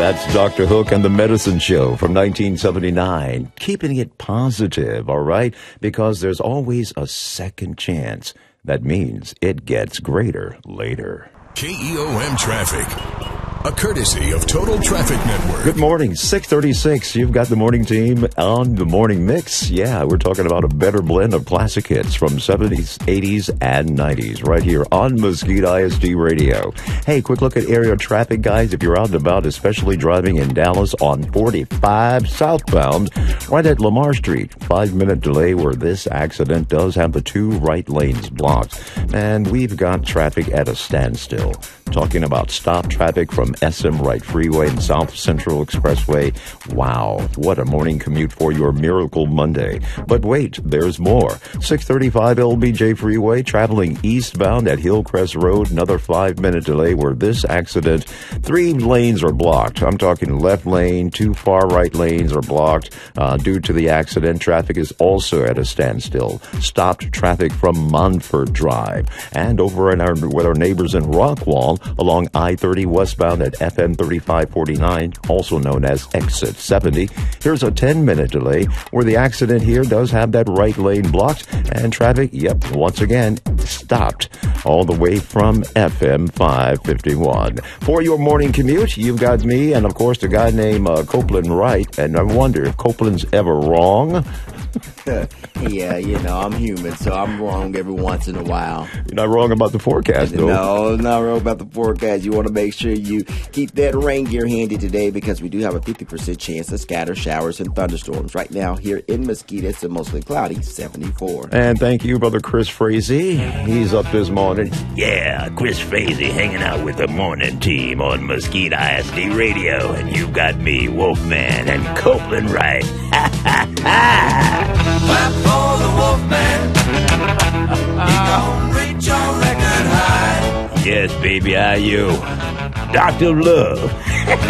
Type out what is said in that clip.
That's Dr. Hook and the Medicine Show from 1979. Keeping it positive, all right? Because there's always a second chance. That means it gets greater later. KEOM Traffic, a courtesy of Total Traffic Network. Good morning, 6:36. You've got the morning team on the morning mix. Yeah, we're talking about a better blend of classic hits from 70s, 80s, and 90s right here on Mesquite ISD Radio. Hey, quick look at area traffic, guys. If you're out and about, especially driving in Dallas on 45 southbound, right at Lamar Street, 5-minute delay where this accident does have the two right lanes blocked. And we've got traffic at a standstill. Talking about stop traffic from SM Wright Freeway and South Central Expressway. Wow, what a morning commute for your Miracle Monday. But wait, there's more. 635 LBJ Freeway, traveling eastbound at Hillcrest Road. Another 5-minute delay where this accident, 3 lanes are blocked. I'm talking left lane, 2 far right lanes are blocked due to the accident. Traffic is also at a standstill. Stopped traffic from Montford Drive. And over with our neighbors in Rockwall, along I-30 westbound at FM 3549, also known as Exit 70. Here's a 10-minute delay where the accident here does have that right lane blocked and traffic, once again, stopped all the way from FM 551. For your morning commute, you've got me and, of course, the guy named Copeland Wright, and I wonder if Copeland's ever wrong. Yeah, I'm human, so I'm wrong every once in a while. You're not wrong about the forecast, though. No, not wrong about the forecast. You want to make sure you keep that rain gear handy today because we do have a 50% chance of scattered showers and thunderstorms. Right now, here in Mesquite, it's a mostly cloudy 74. And thank you, Brother Chris Frazee. He's up this morning. Yeah, Chris Frazee hanging out with the morning team on Mesquite ISD Radio. And you've got me, Wolfman, and Copeland Wright. Ha, ha, ha! Clap for the Wolfman. He gon' reach your record high. Yes, baby, how you? Dr. Love.